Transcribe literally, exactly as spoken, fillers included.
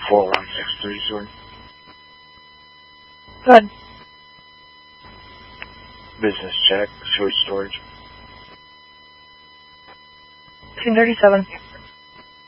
four one six three, sorry. Good. Business check, short storage. two thirty-seven.